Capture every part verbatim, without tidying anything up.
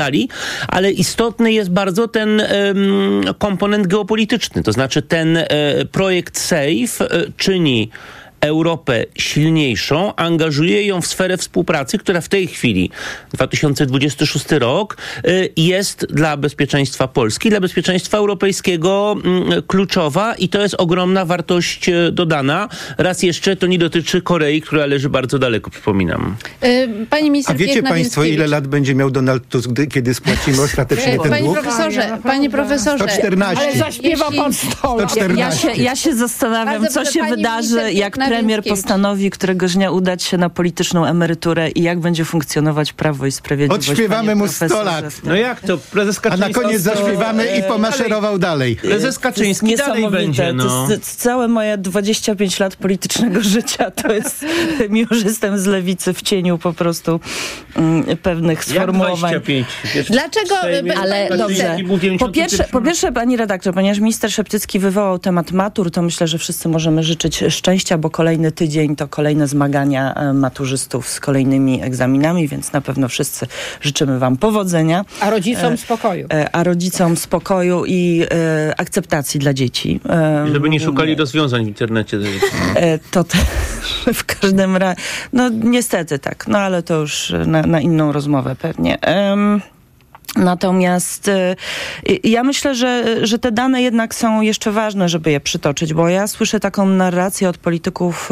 ale istotny jest bardzo ten um, komponent geopolityczny. To znaczy ten e, projekt SAFE e, czyni Europę silniejszą, angażuje ją w sferę współpracy, która w tej chwili, dwa tysiące dwudziesty szósty rok, jest dla bezpieczeństwa Polski, dla bezpieczeństwa europejskiego kluczowa i to jest ogromna wartość dodana. Raz jeszcze to nie dotyczy Korei, która leży bardzo daleko, przypominam. Pani minister, A wiecie państwo, ile lat będzie miał Donald Tusk, kiedy spłacimy ostatecznie ten Panie dług? profesorze, panie profesorze. sto czternaście. Ale zaśpiewa pan sto lat. sto czternaście. Ja się, ja się zastanawiam, Bardzo co proszę, się pani wydarzy, minister jak premier Nawińskiewicz. postanowi któregoś dnia udać się na polityczną emeryturę i jak będzie funkcjonować Prawo i Sprawiedliwość. Odśpiewamy panie mu sto profesorze, lat. w tym. No jak to? Prezes A Kaczyński... na koniec zaśpiewamy i pomaszerował dalej. Prezes Kaczyński To jest dalej niesamowite. będzie, no. To jest całe moje dwadzieścia pięć lat politycznego życia. To jest, mimo że jestem z lewicy, w cieniu po prostu mm, pewnych sformułowań. dwadzieścia pięć? Wiesz, Dlaczego- Sejmie Ale Kaczyński dobrze. był w Po pierwsze, dziewięćdziesiątym po pierwsze, pani redaktor, ponieważ minister Szeptycki wywołał temat matur, to myślę, że wszyscy możemy życzyć szczęścia, bo kolejny tydzień to kolejne zmagania e, maturzystów z kolejnymi egzaminami, więc na pewno wszyscy życzymy wam powodzenia. A rodzicom spokoju. E, a rodzicom spokoju i e, akceptacji dla dzieci. E, Żeby nie szukali rozwiązań w internecie. e, to te, w każdym razie, no niestety tak, no ale to już na, na inną rozmowę pewnie. Em, Natomiast y, ja myślę, że, że te dane jednak są jeszcze ważne, żeby je przytoczyć, bo ja słyszę taką narrację od polityków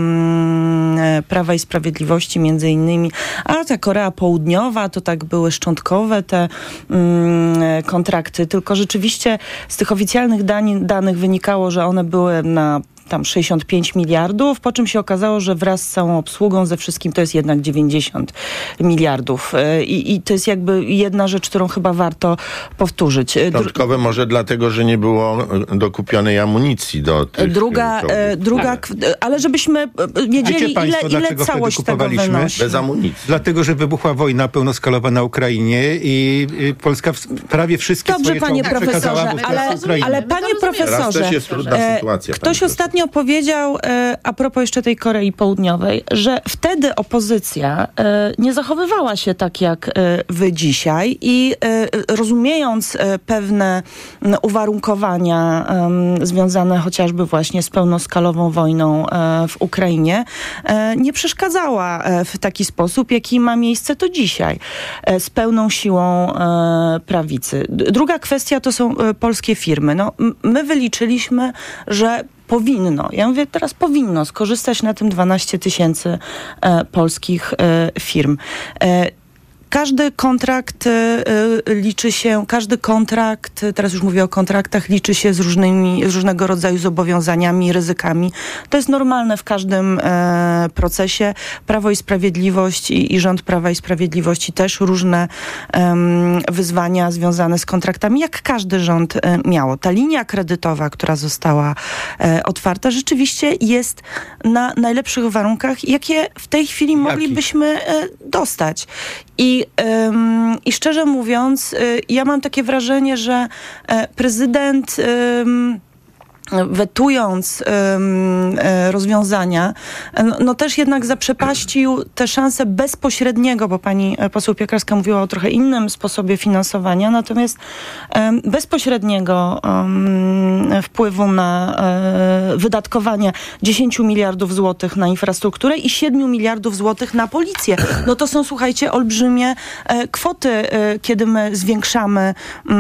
y, Prawa i Sprawiedliwości między innymi, a ta Korea Południowa to tak były szczątkowe te y, kontrakty, tylko rzeczywiście z tych oficjalnych dani, danych wynikało, że one były na tam sześćdziesiąt pięć miliardów, po czym się okazało, że wraz z całą obsługą, ze wszystkim to jest jednak dziewięćdziesiąt miliardów. I, i to jest jakby jedna rzecz, którą chyba warto powtórzyć. Szczątkowe może dlatego, że nie było dokupionej amunicji do tych Druga, czołgów. druga, ale żebyśmy wiedzieli, Wiecie państwo, ile, ile dlaczego całość wtedy tego kupowaliśmy? wynosi. Bez amunicji. Dlatego, że wybuchła wojna pełnoskalowa na Ukrainie i, i Polska w, prawie wszystkie Dobrze, swoje panie czołgi przekazała profesorze, wówczas ale, Ukrainie. ale panie rozumiemy. Teraz profesorze, też jest trudna e, sytuacja. ktoś pani ostatnio powiedział, e, a propos jeszcze tej Korei Południowej, że wtedy opozycja e, nie zachowywała się tak jak e, wy dzisiaj i e, rozumiejąc e, pewne m, uwarunkowania e, związane chociażby właśnie z pełnoskalową wojną e, w Ukrainie, e, nie przeszkadzała e, w taki sposób, jaki ma miejsce to dzisiaj, e, z pełną siłą e, prawicy. D- Druga kwestia to są e, polskie firmy. No, m- my wyliczyliśmy, że powinno, ja mówię teraz powinno skorzystać na tym dwanaście tysięcy e, polskich e, firm. E, Każdy kontrakt y, liczy się, każdy kontrakt, teraz już mówię o kontraktach, liczy się z różnymi, z różnego rodzaju zobowiązaniami, ryzykami. To jest normalne w każdym e, procesie. Prawo i Sprawiedliwość i, i rząd Prawa i Sprawiedliwości też różne em, wyzwania związane z kontraktami, jak każdy rząd e, miało. Ta linia kredytowa, która została e, otwarta, rzeczywiście jest na najlepszych warunkach, jakie w tej chwili moglibyśmy e, dostać. I, ym, I szczerze mówiąc, y, ja mam takie wrażenie, że y, prezydent ym, wetując ym, y, rozwiązania, no, no też jednak zaprzepaścił te szanse bezpośredniego, bo pani poseł Piekarska mówiła o trochę innym sposobie finansowania, natomiast ym, bezpośredniego ym, wpływu na y, wydatkowanie dziesięć miliardów złotych na infrastrukturę i siedem miliardów złotych na policję. No to są, słuchajcie, olbrzymie y, kwoty, y, kiedy my zwiększamy y,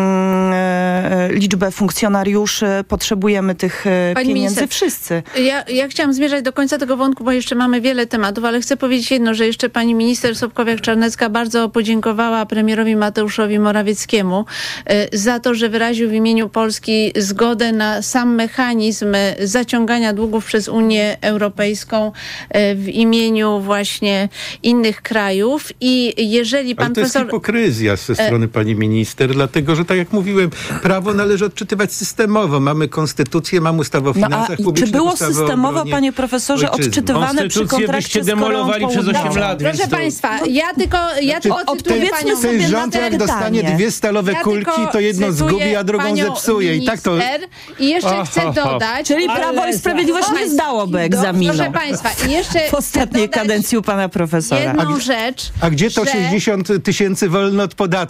y, liczbę funkcjonariuszy, potrzebujemy tych Pani pieniędzy minister, wszyscy. Ja, ja chciałam zmierzać do końca tego wątku, bo jeszcze mamy wiele tematów, ale chcę powiedzieć jedno, że jeszcze pani minister Sobkowiak-Czarnecka bardzo podziękowała premierowi Mateuszowi Morawieckiemu y, za to, że wyraził w imieniu Polski zgodę na sam mechanizm zaciągania długów przez Unię Europejską y, w imieniu właśnie innych krajów. I jeżeli pan Ale to jest profesor... hipokryzja ze strony pani minister, dlatego, że tak jak mówiłem, prawo należy odczytywać systemowo. Mamy konstytucję, mamy ustawę o No finansach a publicznych. czy było ustawę o systemowo, obronie panie profesorze, ojczyzny. odczytywane przy Konstytucję kontrakcie byście z Koreą demolowali przez osiem Południową? lat. więc Proszę to... Państwa, ja tylko, ja tylko Od- cytuję odpowiedzmy panią sobie Ten na rząd, te jak pytanie. dostanie dwie stalowe ja kulki, tylko to jedno cytuję zgubi, a drugą panią zepsuje. I tak to... minister. I jeszcze chcę dodać... Czyli Prawo i Sprawiedliwość nie zdałoby egzaminu Proszę Państwa, i jeszcze w ostatniej chcę dodać kadencji u pana profesora. jedną rzecz, A gdzie to że... sześćdziesiąt tysięcy wolno od podatku?